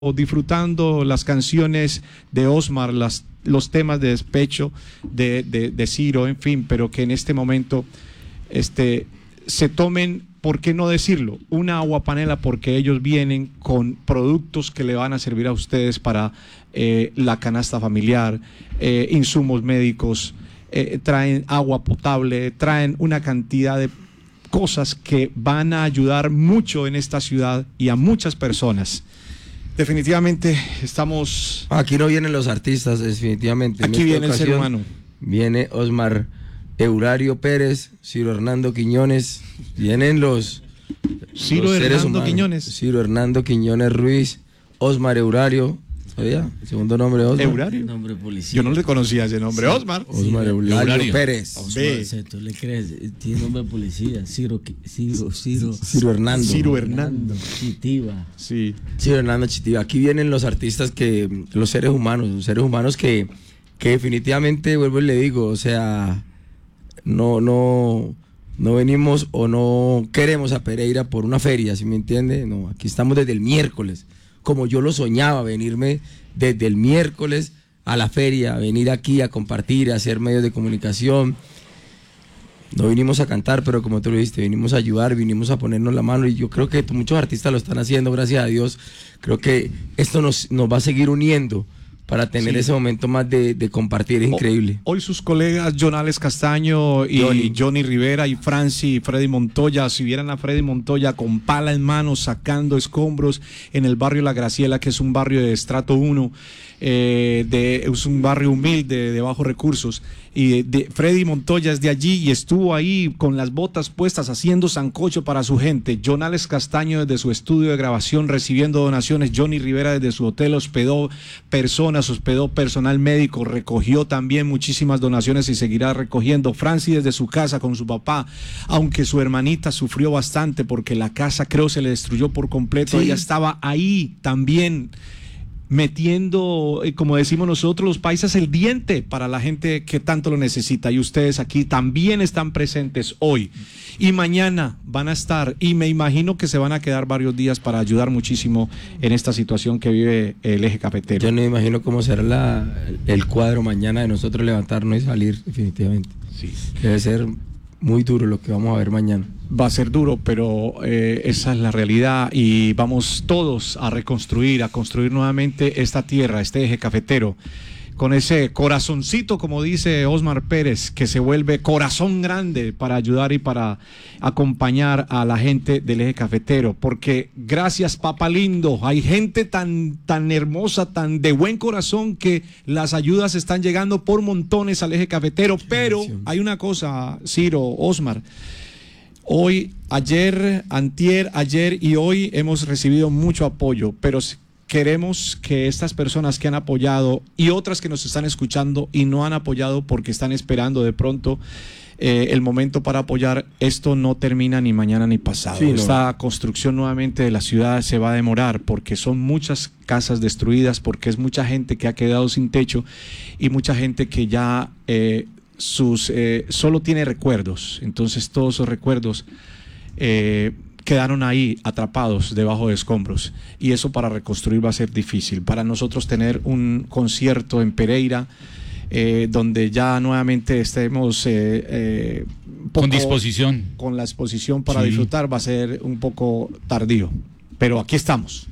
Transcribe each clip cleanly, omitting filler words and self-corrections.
disfrutando las canciones de Osmar, los temas de despecho de Ciro, en fin, pero que en este momento se tomen, ¿por qué no decirlo? Una agua panela, porque ellos vienen con productos que le van a servir a ustedes para la canasta familiar, insumos médicos, traen agua potable, traen una cantidad de cosas que van a ayudar mucho en esta ciudad y a muchas personas. Definitivamente estamos... Aquí no vienen los artistas, definitivamente. Aquí viene el ser humano. Viene Osmar Eurario Pérez, Ciro Hernando Quiñones, vienen los seres humanos. Ciro Hernando Quiñones Ruiz, Osmar Eurario, ¿sabía? El segundo nombre Osmar. ¿Eurario? Nombre policía. Yo no le conocía ese nombre, sí. Osmar. Osmar Eurario Pérez. Osmar, ¿tú le crees? Tiene nombre de policía. Ciro Hernando. Ciro Hernando. Chitiva. Sí. Ciro Hernando Chitiva. Aquí vienen los artistas los seres humanos que definitivamente, vuelvo y le digo, o sea, no venimos o no queremos a Pereira por una feria, ¿sí me entiende? No, aquí estamos desde el miércoles. Como yo lo soñaba, venirme desde el miércoles a la feria, venir aquí a compartir, a hacer medios de comunicación. No vinimos a cantar, pero como tú lo dijiste, vinimos a ayudar, vinimos a ponernos la mano, y yo creo que muchos artistas lo están haciendo, gracias a Dios. Creo que esto nos va a seguir uniendo para tener ese momento más de compartir, es increíble. Hoy sus colegas Jonales Castaño y Johnny Rivera y Freddy Montoya, si vieran a Freddy Montoya con pala en mano sacando escombros en el barrio La Graciela, que es un barrio de estrato 1, es un barrio humilde de bajos recursos, y Freddy Montoya es de allí y estuvo ahí con las botas puestas haciendo sancocho para su gente. Jonales Castaño desde su estudio de grabación recibiendo donaciones, Johnny Rivera desde su hotel hospedó personas, hospedó personal médico, recogió también muchísimas donaciones y seguirá recogiendo. Francis desde su casa con su papá, aunque su hermanita sufrió bastante porque la casa creo se le destruyó por completo, ella estaba ahí también metiendo, como decimos nosotros los paisas, el diente para la gente que tanto lo necesita, y ustedes aquí también están presentes hoy y mañana van a estar, y me imagino que se van a quedar varios días para ayudar muchísimo en esta situación que vive el eje cafetero. Yo no me imagino cómo será el cuadro mañana de nosotros levantarnos y salir, definitivamente. Sí. Debe ser muy duro lo que vamos a ver mañana. Va a ser duro, pero esa es la realidad, y vamos todos a reconstruir, a construir nuevamente esta tierra, este eje cafetero, con ese corazoncito, como dice Osmar Pérez, que se vuelve corazón grande para ayudar y para acompañar a la gente del eje cafetero, porque gracias, papá lindo, hay gente tan hermosa, tan de buen corazón, que las ayudas están llegando por montones al eje cafetero. Pero hay una cosa, Ciro, Osmar, hoy, ayer, antier, ayer y hoy hemos recibido mucho apoyo, pero queremos que estas personas que han apoyado y otras que nos están escuchando y no han apoyado porque están esperando de pronto el momento para apoyar, esto no termina ni mañana ni pasado. Sí, esta construcción nuevamente de la ciudad se va a demorar porque son muchas casas destruidas, porque es mucha gente que ha quedado sin techo y mucha gente que ya solo tiene recuerdos. Entonces todos esos recuerdos quedaron ahí atrapados debajo de escombros, y eso para reconstruir va a ser difícil. Para nosotros tener un concierto en Pereira donde ya nuevamente estemos con disposición, con la exposición para disfrutar, va a ser un poco tardío, pero aquí estamos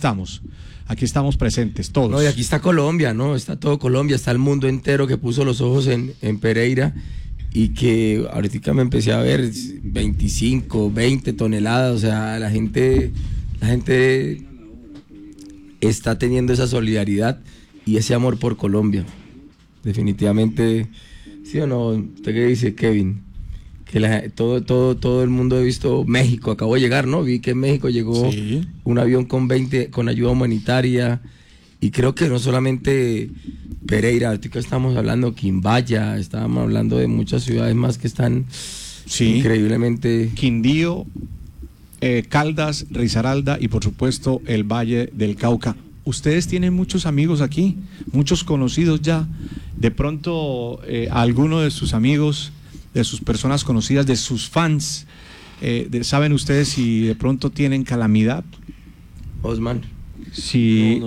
presentes todos. No, y aquí está Colombia, ¿no? Está todo Colombia, está el mundo entero que puso los ojos en Pereira, y que ahorita me empecé a ver 25, 20 toneladas, o sea, la gente está teniendo esa solidaridad y ese amor por Colombia. Definitivamente, ¿sí o no? ¿Usted qué dice, Kevin? Que todo el mundo ha visto México, acabó de llegar, ¿no? Vi que en México llegó un avión con ayuda humanitaria, y creo que no solamente Pereira, ahorita estamos hablando Quimbaya, estábamos hablando de muchas ciudades más que están increíblemente... Quindío, Caldas, Risaralda y por supuesto el Valle del Cauca. Ustedes tienen muchos amigos aquí, muchos conocidos ya. De pronto alguno de sus amigos, de sus personas conocidas, de sus fans, ¿saben ustedes si de pronto tienen calamidad? Osman, Si